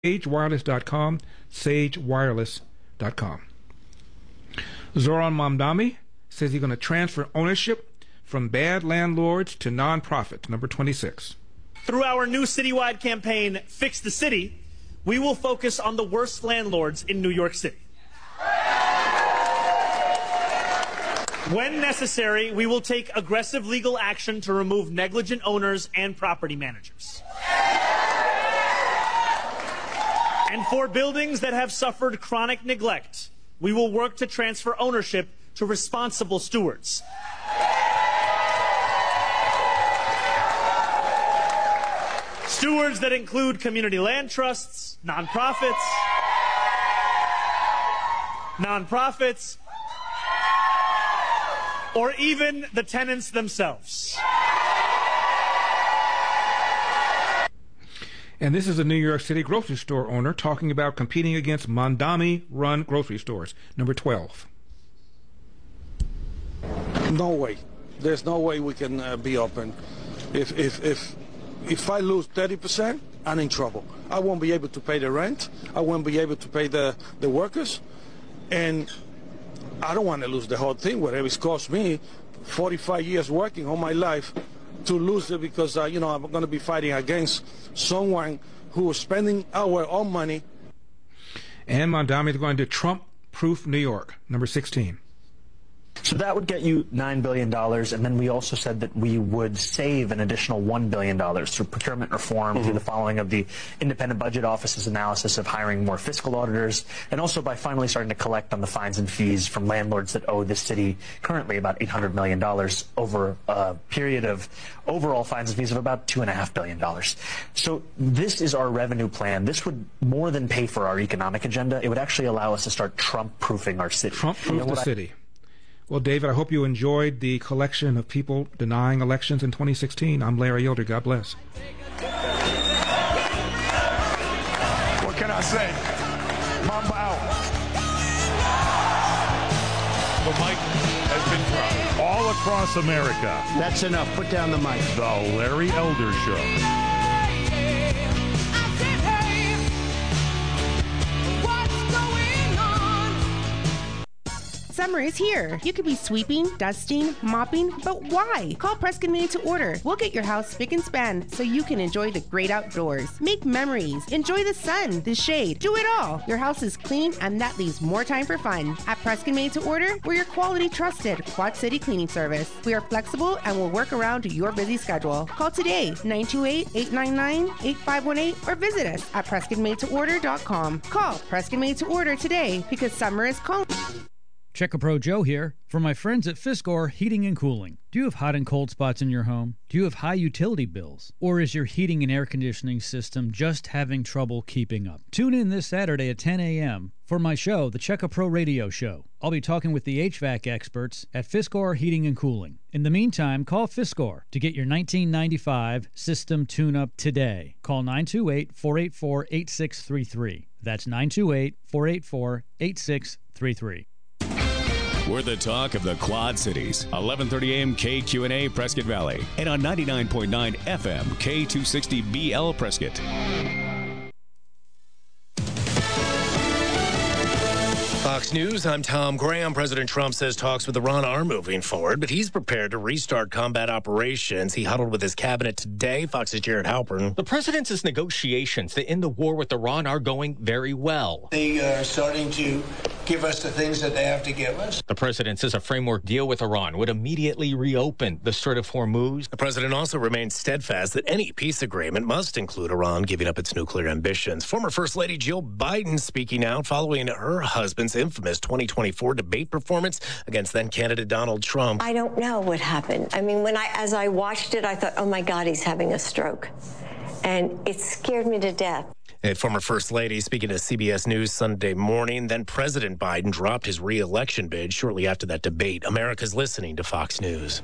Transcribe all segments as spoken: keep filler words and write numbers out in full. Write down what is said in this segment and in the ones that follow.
sage wireless dot com, sage wireless dot com. Zoran Mamdani says he's going to transfer ownership from bad landlords to nonprofits. Number twenty-six. Through our new citywide campaign, Fix the City, we will focus on the worst landlords in New York City. When necessary, we will take aggressive legal action to remove negligent owners and property managers. And for buildings that have suffered chronic neglect, we will work to transfer ownership to responsible stewards. Stewards that include community land trusts, nonprofits, nonprofits, or even the tenants themselves. And this is a New York City grocery store owner talking about competing against Mamdani-run grocery stores. Number twelve. No way. There's no way we can uh, be open. If if if if I lose thirty percent, I'm in trouble. I won't be able to pay the rent. I won't be able to pay the the workers, and I don't want to lose the whole thing. Whatever it's cost me, forty-five years working all my life, to lose it because uh, you know I'm going to be fighting against someone who is spending our own money. And Mamdani is going to Trump-proof New York. Number sixteen. So that would get you nine billion dollars, and then we also said that we would save an additional one billion dollars through procurement reform, mm-hmm. through the following of the Independent Budget Office's analysis of hiring more fiscal auditors, and also by finally starting to collect on the fines and fees from landlords that owe this city currently about eight hundred million dollars over a period of overall fines and fees of about two point five billion dollars. So this is our revenue plan. This would more than pay for our economic agenda. It would actually allow us to start Trump-proofing our city. Trump-proof you know the I- city. Well, David, I hope you enjoyed the collection of people denying elections in twenty sixteen. I'm Larry Elder. God bless. What can I say? Mamba out. The mic has been dropped all across America. That's enough. Put down the mic. The Larry Elder Show. Summer is here. You could be sweeping, dusting, mopping, but why? Call Prescott Made to Order. We'll get your house spick and span so you can enjoy the great outdoors. Make memories. Enjoy the sun, the shade. Do it all. Your house is clean and that leaves more time for fun. At Prescott Made to Order, we're your quality trusted Quad City cleaning service. We are flexible and will work around your busy schedule. Call today, nine two eight, eight nine nine, eight five one eight, or visit us at prescott made to order dot com. Call Prescott Made to Order today because summer is calling. Checkapro Joe here for my friends at Fiskor Heating and Cooling. Do you have hot and cold spots in your home? Do you have high utility bills? Or is your heating and air conditioning system just having trouble keeping up? Tune in this Saturday at ten a.m. for my show, the Checkapro Radio Show. I'll be talking with the H V A C experts at Fiskor Heating and Cooling. In the meantime, call Fiskor to get your nineteen ninety-five system tune-up today. Call nine two eight, four eight four, eight six three three. That's nine two eight, four eight four, eight six three three. We're the talk of the Quad Cities. eleven thirty a.m. K Q and A Prescott Valley. And on ninety-nine point nine F M K two sixty B L Prescott. Fox News, I'm Tom Graham. President Trump says talks with Iran are moving forward, but he's prepared to restart combat operations. He huddled with his cabinet today. Fox's Jared Halpern. The president's negotiations to end the war with Iran are going very well. They are starting to give us the things that they have to give us. The president says a framework deal with Iran would immediately reopen the Strait of Hormuz. The president also remains steadfast that any peace agreement must include Iran giving up its nuclear ambitions. Former First Lady Jill Biden speaking out following her husband's infamous twenty twenty-four debate performance against then-candidate Donald Trump. I don't know what happened. I mean, when I, as I watched it, I thought, oh my God, he's having a stroke. And it scared me to death. A former First Lady speaking to C B S News Sunday morning. Then President Biden dropped his re-election bid shortly after that debate. America's listening to Fox News.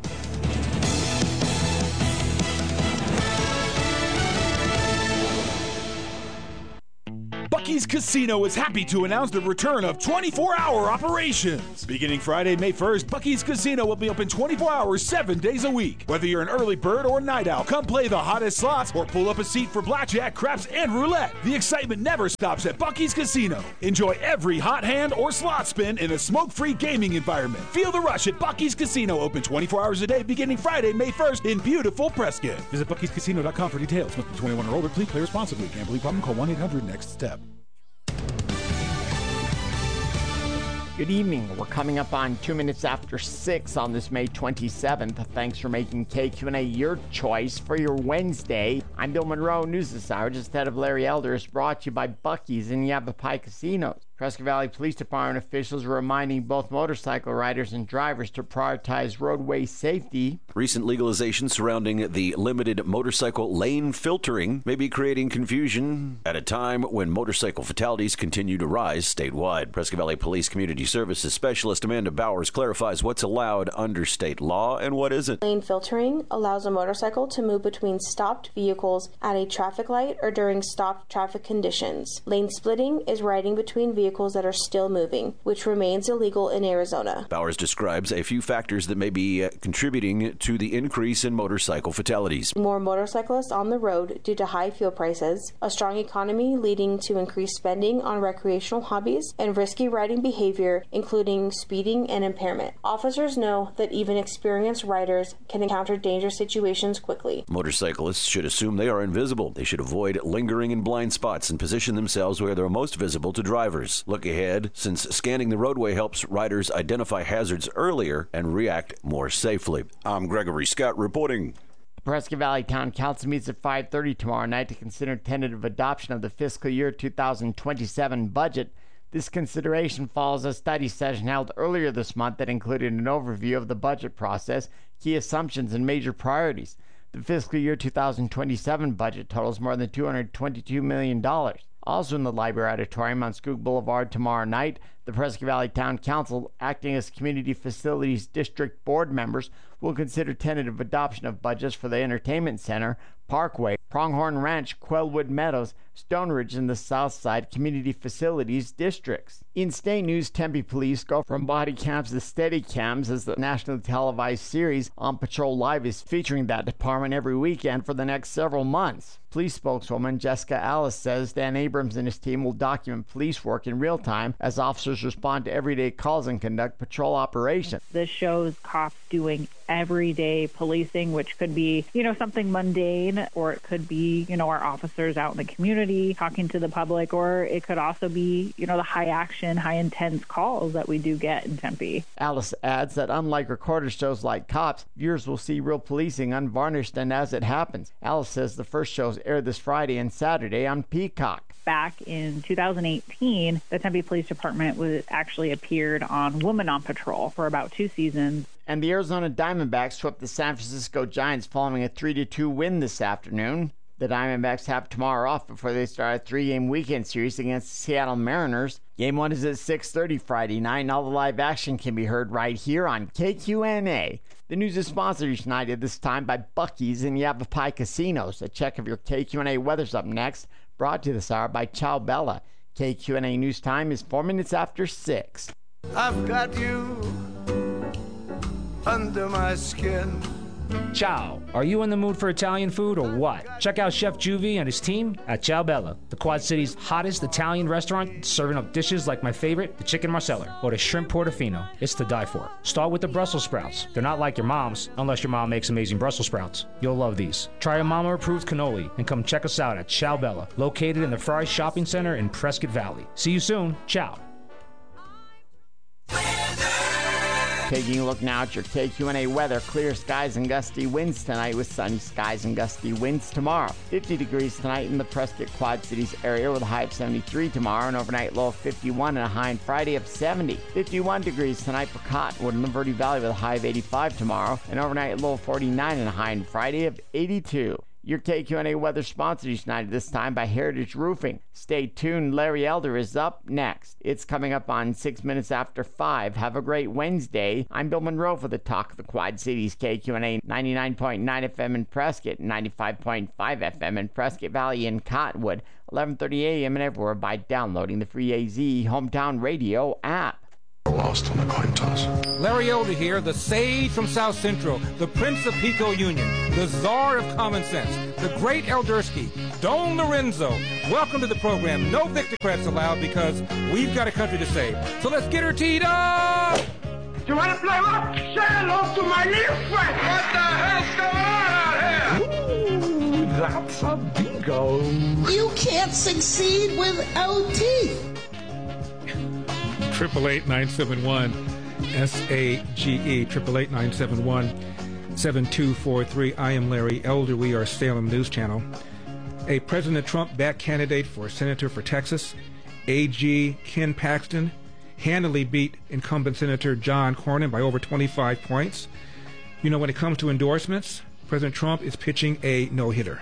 Buc-ee's Casino is happy to announce the return of twenty-four hour operations. Beginning Friday, May first, Buc-ee's Casino will be open twenty-four hours, seven days a week. Whether you're an early bird or night owl, come play the hottest slots or pull up a seat for blackjack, craps, and roulette. The excitement never stops at Buc-ee's Casino. Enjoy every hot hand or slot spin in a smoke-free gaming environment. Feel the rush at Buc-ee's Casino, open twenty-four hours a day beginning Friday, May first in beautiful Prescott. Visit Buc Ees Casino dot com for details. Must be twenty-one or older. Please play responsibly. Gambling problem? Call one eight hundred next step. Good evening. We're coming up on two minutes after six on this May twenty-seventh. Thanks for making K Q and A your choice for your Wednesday. I'm Bill Monroe. News this hour, just ahead of Larry Elder, is brought to you by Buc-ee's and Yavapai Casinos. Prescott Valley Police Department officials are reminding both motorcycle riders and drivers to prioritize roadway safety. Recent legalization surrounding the limited motorcycle lane filtering may be creating confusion at a time when motorcycle fatalities continue to rise statewide. Prescott Valley Police Community Services Specialist Amanda Bowers clarifies what's allowed under state law and what isn't. Lane filtering allows a motorcycle to move between stopped vehicles at a traffic light or during stopped traffic conditions. Lane splitting is riding between vehicles vehicles that are still moving, which remains illegal in Arizona. Bowers describes a few factors that may be uh, contributing to the increase in motorcycle fatalities. More motorcyclists on the road due to high fuel prices, a strong economy leading to increased spending on recreational hobbies, and risky riding behavior, including speeding and impairment. Officers know that even experienced riders can encounter dangerous situations quickly. Motorcyclists should assume they are invisible. They should avoid lingering in blind spots and position themselves where they're most visible to drivers. Look ahead, since scanning the roadway helps riders identify hazards earlier and react more safely. I'm Gregory Scott reporting. The Prescott Valley Town Council meets at five thirty tomorrow night to consider tentative adoption of the fiscal year two thousand twenty-seven budget. This consideration follows a study session held earlier this month that included an overview of the budget process, key assumptions, and major priorities. The fiscal year two thousand twenty-seven budget totals more than two hundred twenty-two million dollars. Also in the Library Auditorium on Skook Boulevard tomorrow night, the Prescott Valley Town Council, acting as Community Facilities District Board members, will consider tentative adoption of budgets for the Entertainment Center, Parkway, Pronghorn Ranch, Quellwood Meadows, Stone Ridge, and the Southside Community Facilities Districts. In state news, Tempe police go from body cams to steady cams as the nationally televised series On Patrol Live is featuring that department every weekend for the next several months. Police spokeswoman Jessica Alice says Dan Abrams and his team will document police work in real time as officers respond to everyday calls and conduct patrol operations. This shows cops doing everyday policing, which could be, you know, something mundane, or it could be, you know, our officers out in the community talking to the public, or it could also be, you know, the high action, high intense calls that we do get in Tempe. Alice adds that unlike recorded shows like Cops, viewers will see real policing unvarnished and as it happens. Alice says the first shows aired this Friday and Saturday on Peacock. Back in two thousand eighteen, the Tempe Police Department was actually appeared on Woman on Patrol for about two seasons. And the Arizona Diamondbacks swept the San Francisco Giants following a three to two win this afternoon. The Diamondbacks have tomorrow off before they start a three-game weekend series against the Seattle Mariners. Game one is at six thirty Friday night, and all the live action can be heard right here on K Q N A. The news is sponsored tonight at this time by Buc-ee's and Yavapai Casinos. A check of your K Q N A weather's up next, brought to you this hour by Chow Bella. K Q N A news time is four minutes after six. I've got you under my skin. Ciao. Are you in the mood for Italian food or what? Check out Chef Juvie and his team at Ciao Bella, the Quad City's hottest Italian restaurant, serving up dishes like my favorite, the chicken marsala, or the shrimp portofino. It's to die for. Start with the Brussels sprouts. They're not like your mom's, unless your mom makes amazing Brussels sprouts. You'll love these. Try a mama-approved cannoli and come check us out at Ciao Bella, located in the Fry Shopping Center in Prescott Valley. See you soon. Ciao. Taking a look now at your K Q N A weather. Clear skies and gusty winds tonight with sunny skies and gusty winds tomorrow. fifty degrees tonight in the Prescott Quad Cities area with a high of seventy-three tomorrow, and overnight low of fifty-one and a high on Friday of seventy. fifty-one degrees tonight for Cottonwood in the Verde Valley with a high of eighty-five tomorrow, and overnight low of forty-nine and a high on Friday of eighty-two. Your K Q N A weather sponsored tonight, this time by Heritage Roofing. Stay tuned. Larry Elder is up next. It's coming up on six minutes after five. Have a great Wednesday. I'm Bill Monroe for the Talk of the Quad Cities, K Q N A ninety-nine point nine F M in Prescott, ninety-five point five F M in Prescott Valley and Cottonwood, eleven thirty a.m. and everywhere by downloading the free A Z Hometown Radio app. Lost on the coin toss. Larry Elder here, the sage from South Central, the Prince of Pico Union, the czar of common sense, the great Eldersky, Don Lorenzo. Welcome to the program. No Victocrats allowed because we've got a country to save. So let's get her teed up! You want to play what? Say hello to my little friend. What the hell's going on out here? Ooh, that's a bingo. You can't succeed without teeth. Triple eight nine seven one S A G E, triple eight nine seven one seven two four three. I am Larry Elder. We are Salem News Channel. A President Trump-backed candidate for senator for Texas, A G Ken Paxton, handily beat incumbent Senator John Cornyn by over twenty-five points. You know, when it comes to endorsements, President Trump is pitching a no-hitter.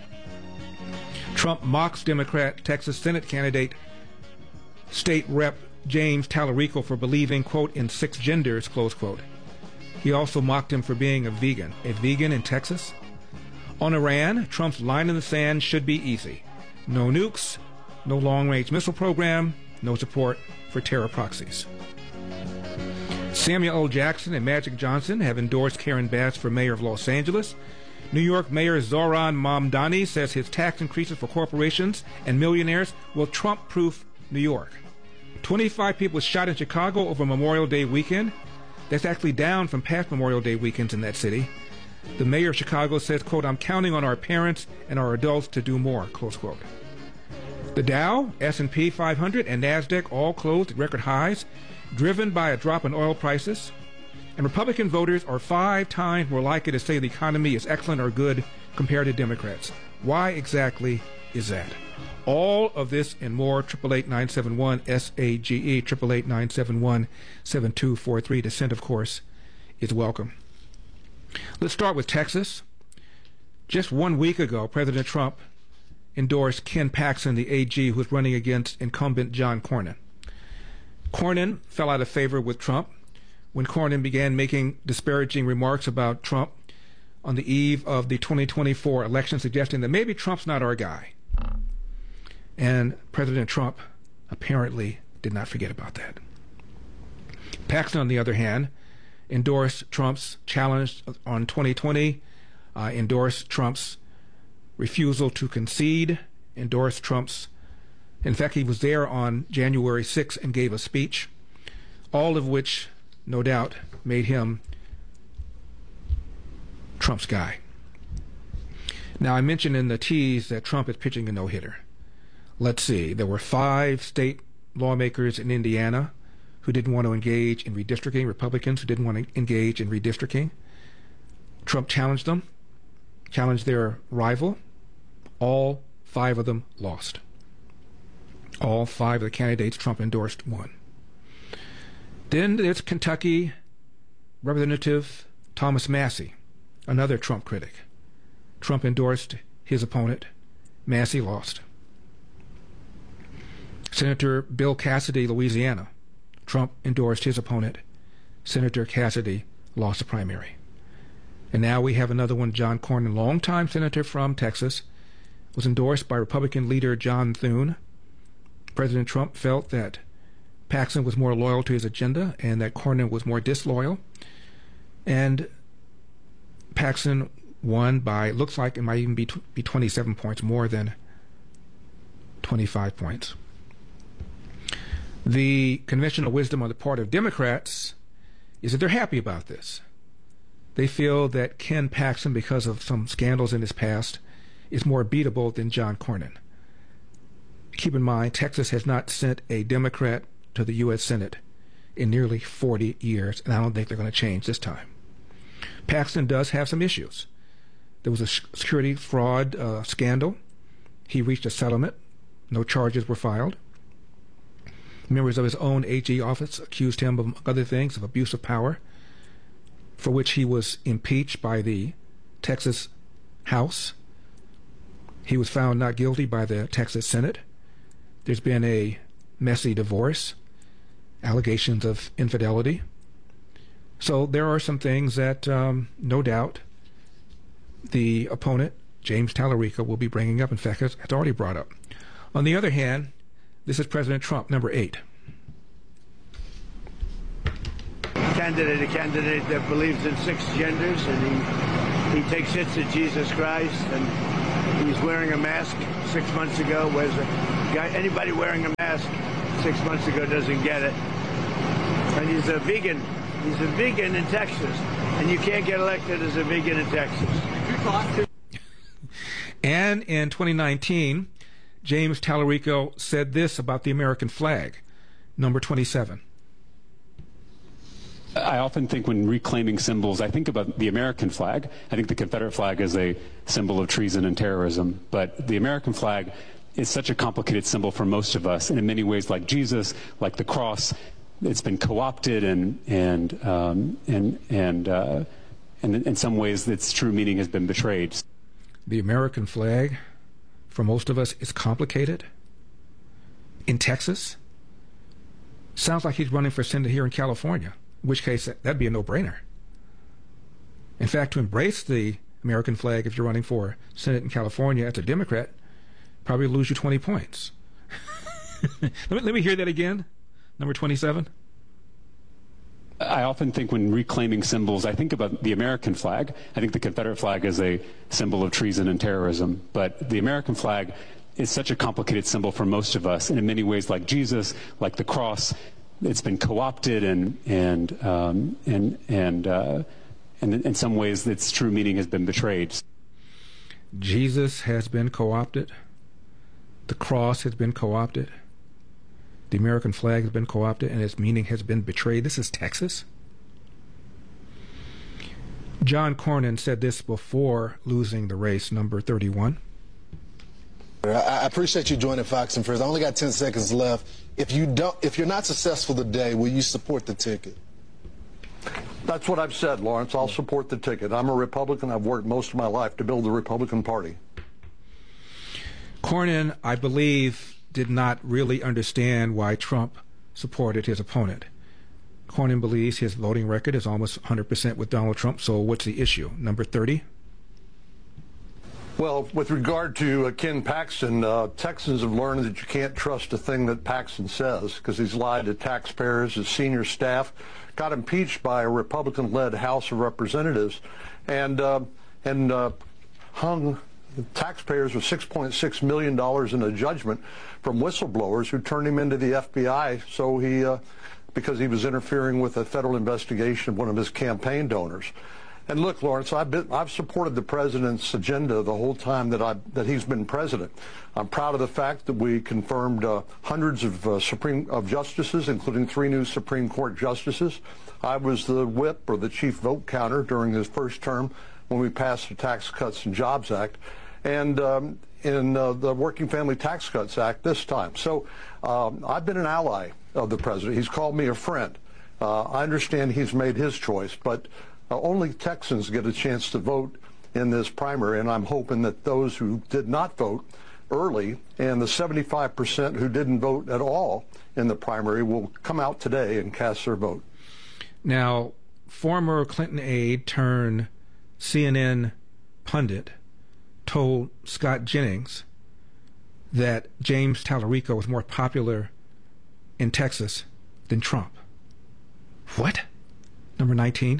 Trump mocks Democrat Texas Senate candidate, State Rep James Tallarico, for believing, quote, in six genders, close quote. He also mocked him for being a vegan. A vegan in Texas? On Iran, Trump's line in the sand should be easy. No nukes, no long-range missile program, no support for terror proxies. Samuel L. Jackson and Magic Johnson have endorsed Karen Bass for mayor of Los Angeles. New York Mayor Zohran Mamdani says his tax increases for corporations and millionaires will Trump-proof New York. twenty-five people shot in Chicago over Memorial Day weekend. That's actually down from past Memorial Day weekends in that city. The mayor of Chicago says, quote, I'm counting on our parents and our adults to do more, close quote. The Dow, S and P five hundred, and NASDAQ all closed at record highs, driven by a drop in oil prices. And Republican voters are five times more likely to say the economy is excellent or good compared to Democrats. Why exactly is that? All of this and more, triple eight nine seven one S A G E, triple eight nine seven one seven two four three. Dissent, of course, is welcome. Let's start with Texas. Just one week ago, President Trump endorsed Ken Paxton, the A G, who was running against incumbent John Cornyn. Cornyn fell out of favor with Trump when Cornyn began making disparaging remarks about Trump on the eve of the twenty twenty-four election, suggesting that maybe Trump's not our guy. And President Trump apparently did not forget about that. Paxton, on the other hand, endorsed Trump's challenge on twenty twenty, uh, endorsed Trump's refusal to concede, endorsed Trump's, in fact, he was there on January sixth and gave a speech, all of which, no doubt, made him Trump's guy. Now, I mentioned in the tease that Trump is pitching a no-hitter. Let's see, there were five state lawmakers in Indiana who didn't want to engage in redistricting, Republicans who didn't want to engage in redistricting. Trump challenged them, challenged their rival. All five of them lost. All five of the candidates Trump endorsed won. Then there's Kentucky Representative Thomas Massie, another Trump critic. Trump endorsed his opponent. Massie lost. Senator Bill Cassidy, Louisiana. Trump endorsed his opponent. Senator Cassidy lost the primary. And now we have another one, John Cornyn, longtime senator from Texas, was endorsed by Republican leader John Thune. President Trump felt that Paxton was more loyal to his agenda and that Cornyn was more disloyal. And Paxton won by, looks like it might even be, be twenty-seven points, more than twenty-five points. The conventional wisdom on the part of Democrats is that they're happy about this. They feel that Ken Paxton, because of some scandals in his past, is more beatable than John Cornyn. Keep in mind, Texas has not sent a Democrat to the U S Senate in nearly forty years, and I don't think they're going to change this time. Paxton does have some issues. There was a security fraud uh, scandal. He reached a settlement. No charges were filed. Members of his own A G office accused him, of other things, of abuse of power, for which he was impeached by the Texas House. He was found not guilty by the Texas Senate. There's been a messy divorce, allegations of infidelity. So there are some things that, um, no doubt, the opponent, James Tallarico, will be bringing up. In fact, it's already brought up. On the other hand, this is President Trump, number eight. Candidate, a candidate that believes in six genders, and he he takes hits at Jesus Christ, and he's wearing a mask six months ago. Whereas a guy, anybody wearing a mask six months ago doesn't get it. And he's a vegan. He's a vegan in Texas, and you can't get elected as a vegan in Texas. And in twenty nineteen, James Tallarico said this about the American flag, number twenty-seven. I often think when reclaiming symbols, I think about the American flag. I think the Confederate flag is a symbol of treason and terrorism. But the American flag is such a complicated symbol for most of us. And in many ways, like Jesus, like the cross, it's been co-opted and, and, um, and, and, uh, and in some ways its true meaning has been betrayed. The American flag, for most of us, is complicated. In Texas, sounds like he's running for senator here in California. In which case, that'd be a no-brainer. In fact, to embrace the American flag if you're running for Senate in California as a Democrat, probably lose you twenty points. let, me, let me hear that again. Number twenty-seven. I often think when reclaiming symbols, I think about the American flag. I think the Confederate flag is a symbol of treason and terrorism. But the American flag is such a complicated symbol for most of us. And in many ways, like Jesus, like the cross, it's been co-opted and and um, and and uh, and in some ways its true meaning has been betrayed. Jesus has been co-opted. The cross has been co-opted. The American flag has been co-opted, and its meaning has been betrayed. This is Texas. John Cornyn said this before losing the race, number thirty-one. I appreciate you joining Fox and Friends. I only got ten seconds left. If you don't, if you're not successful today, will you support the ticket? That's what I've said, Lawrence. I'll support the ticket. I'm a Republican. I've worked most of my life to build the Republican Party. Cornyn, I believe, did not really understand why Trump supported his opponent. Cornyn believes his voting record is almost one hundred percent with Donald Trump, so what's the issue? Number thirty? Well, with regard to uh, Ken Paxton, uh, Texans have learned that you can't trust a thing that Paxton says because he's lied to taxpayers. His senior staff got impeached by a Republican-led House of Representatives and uh, and uh, hung taxpayers with six point six million dollars in a judgment from whistleblowers who turned him into the F B I so he, uh, because he was interfering with a federal investigation of one of his campaign donors. And look, Lawrence, I've, been, I've supported the president's agenda the whole time that, I, that he's been president. I'm proud of the fact that we confirmed uh, hundreds of uh, Supreme of justices, including three new Supreme Court justices. I was the whip or the chief vote counter during his first term when we passed the Tax Cuts and Jobs Act, and um, in uh, the Working Family Tax Cuts Act this time. So um, I've been an ally of the president. He's called me a friend. Uh, I understand he's made his choice, but Uh, only Texans get a chance to vote in this primary, and I'm hoping that those who did not vote early and the seventy-five percent who didn't vote at all in the primary will come out today and cast their vote. Now, former Clinton aide turned C N N pundit told Scott Jennings that James Tallarico was more popular in Texas than Trump. What? Number nineteen?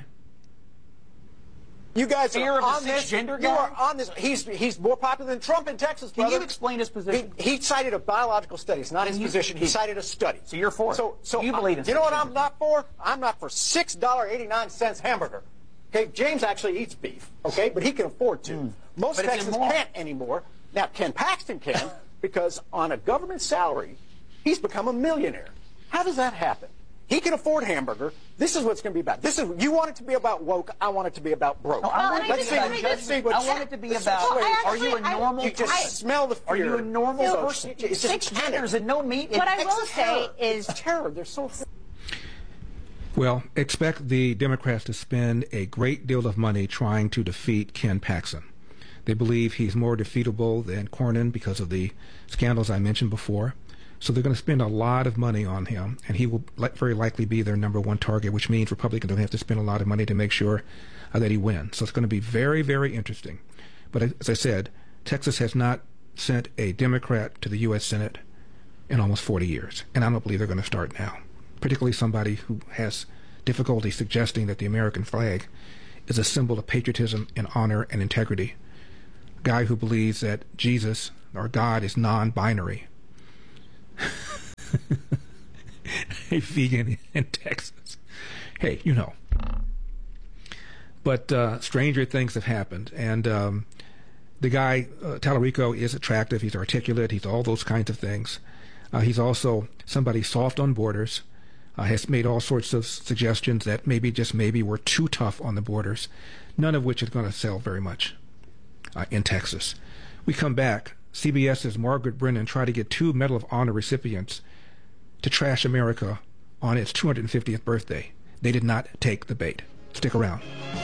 You guys Fear are of a on this. cisgender You guy? are on this. He's he's more popular than Trump in Texas, Can brother. you explain his position? He, he cited a biological study. It's not Can his you- position. He cited a study. So you're for it. So so You I- believe in You know what cisgender. I'm not for? I'm not for six dollars and eighty-nine cents hamburger. Okay, James actually eats beef. Okay, but he can afford to. Most But it's Texans immoral. can't anymore. Now Ken Paxton can because on a government salary, he's become a millionaire. How does that happen? He can afford hamburger. This is what's going to be about. This is you want it to be about woke. I want it to be about broke. No, I want it to let's be about see, let's see judgment. what I want it to be let's see about, what- are you a normal You just person? smell the fear. Are you a normal So, person? It's just Six panic. genders and no meat. What It's I will terror. say is terror. They're so. Well, expect the Democrats to spend a great deal of money trying to defeat Ken Paxton. They believe he's more defeatable than Cornyn because of the scandals I mentioned before. So they're going to spend a lot of money on him, and he will li- very likely be their number one target, which means Republicans don't have to spend a lot of money to make sure uh, that he wins. So it's going to be very, very interesting. But as I said, Texas has not sent a Democrat to the U S Senate in almost forty years, and I don't believe they're going to start now, particularly somebody who has difficulty suggesting that the American flag is a symbol of patriotism and honor and integrity. A guy who believes that Jesus, or God, is non-binary. A vegan in Texas. Hey, you know. But uh, stranger things have happened, and um, the guy, uh, Tallarico, is attractive. He's articulate. He's all those kinds of things. Uh, he's also somebody soft on borders, uh, has made all sorts of suggestions that maybe, just maybe, we're too tough on the borders, none of which is going to sell very much uh, in Texas. We come back. CBS's Margaret Brennan tried to get two Medal of Honor recipients to trash America on its two hundred fiftieth birthday. They did not take the bait. Stick around.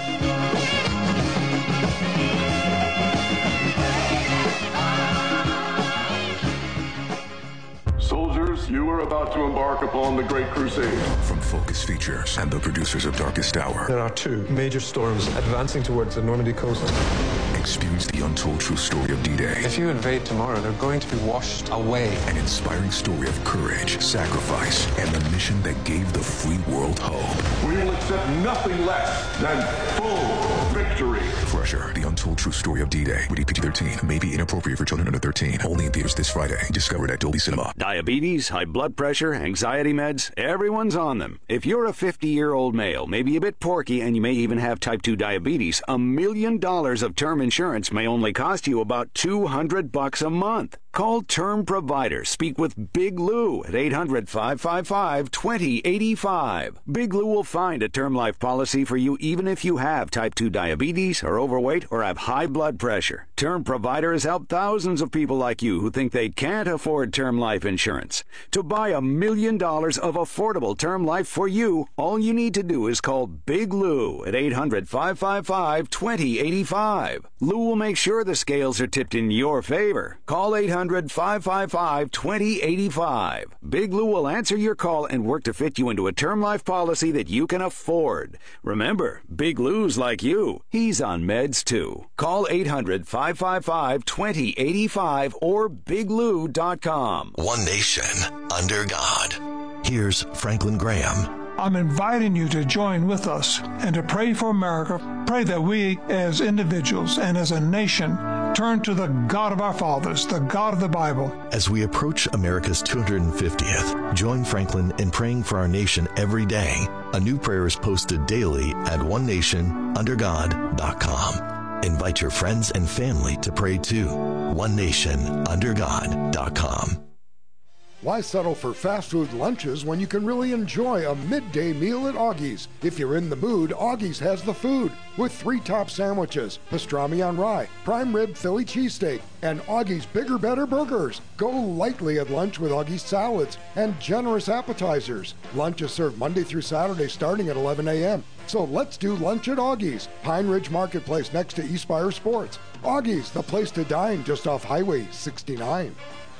Soldiers, you are about to embark upon the Great Crusade. From Focus Features and the producers of Darkest Hour. There are two major storms advancing towards the Normandy coast. Experience the untold true story of D-Day. If you invade tomorrow, they're going to be washed away. An inspiring story of courage, sacrifice, and the mission that gave the free world hope. We will accept nothing less than full victory. Crusher, the untold true story of D-Day. Rated P G thirteen. May be inappropriate for children under thirteen. Only in theaters this Friday. Discovered at Dolby Cinema. Diabetes, high blood pressure, anxiety meds, everyone's on them. If you're a fifty-year-old male, maybe a bit porky, and you may even have type two diabetes, a million dollars of term insurance may only cost you about two hundred bucks a month. Call Term Provider. Speak with Big Lou at eight hundred, five five five, two zero eight five. Big Lou will find a term life policy for you even if you have type two diabetes, are overweight, or have high blood pressure. Term Provider has helped thousands of people like you who think they can't afford term life insurance. To buy a million dollars of affordable term life for you, all you need to do is call Big Lou at eight hundred, five five five, two zero eight five. Lou will make sure the scales are tipped in your favor. Call eight hundred, five five five, two zero eight five. Big Lou will answer your call and work to fit you into a term life policy that you can afford. Remember, Big Lou's like you. He's on meds too. Call eight hundred, five five five, two zero eight five or big lou dot com. One nation under God. Here's Franklin Graham. I'm inviting you to join with us and to pray for America. Pray that we, as individuals and as a nation, turn to the God of our fathers, the God of the Bible. As we approach America's two hundred fiftieth, join Franklin in praying for our nation every day. A new prayer is posted daily at one nation under god dot com. Invite your friends and family to pray too. one nation under god dot com. Why settle for fast food lunches when you can really enjoy a midday meal at Augie's? If you're in the mood, Augie's has the food with three top sandwiches, pastrami on rye, prime rib Philly cheesesteak, and Augie's Bigger Better Burgers. Go lightly at lunch with Augie's salads and generous appetizers. Lunch is served Monday through Saturday starting at eleven a.m. So let's do lunch at Augie's, Pine Ridge Marketplace next to Eastspire Sports. Augie's, the place to dine just off Highway sixty-nine.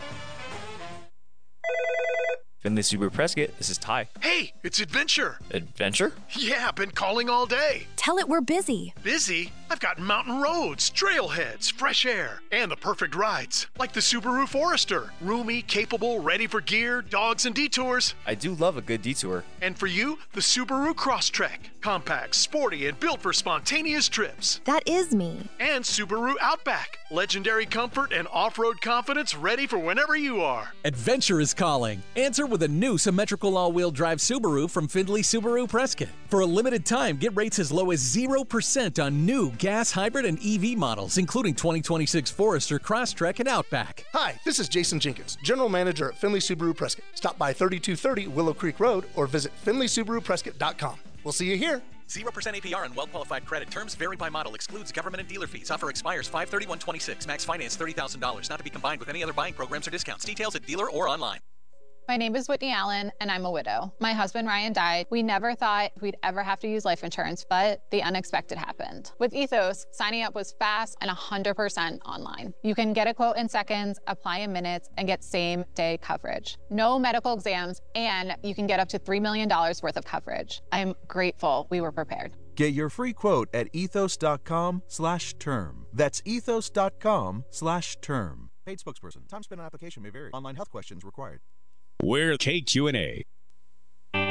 Finley Subaru Prescott, this is Ty. Hey, it's Adventure. Adventure? Yeah, been calling all day. Tell it we're busy. Busy? I've got mountain roads, trailheads, fresh air, and the perfect rides. Like the Subaru Forester. Roomy, capable, ready for gear, dogs, and detours. I do love a good detour. And for you, the Subaru Crosstrek. Compact, sporty, and built for spontaneous trips. That is me. And Subaru Outback. Legendary comfort and off-road confidence ready for whenever you are. Adventure is calling. Answer with a new symmetrical all-wheel drive Subaru from Findlay Subaru Prescott. For a limited time, get rates as low as zero percent on new gas, hybrid, and E V models, including twenty twenty-six Forester, Crosstrek, and Outback. Hi, this is Jason Jenkins, General Manager at Findlay Subaru Prescott. Stop by thirty-two thirty Willow Creek Road or visit finley subaru prescott dot com. We'll see you here. zero percent A P R on well-qualified credit. Terms vary by model. Excludes government and dealer fees. Offer expires five thirty-one twenty-six. Max finance thirty thousand dollars. Not to be combined with any other buying programs or discounts. Details at dealer or online. My name is Whitney Allen, and I'm a widow. My husband, Ryan, died. We never thought we'd ever have to use life insurance, but the unexpected happened. With Ethos, signing up was fast and one hundred percent online. You can get a quote in seconds, apply in minutes, and get same-day coverage. No medical exams, and you can get up to three million dollars worth of coverage. I'm grateful we were prepared. Get your free quote at ethos dot com slash term. That's ethos dot com slash term. Paid spokesperson. Time spent on application may vary. Online health questions required. We're K Q and A.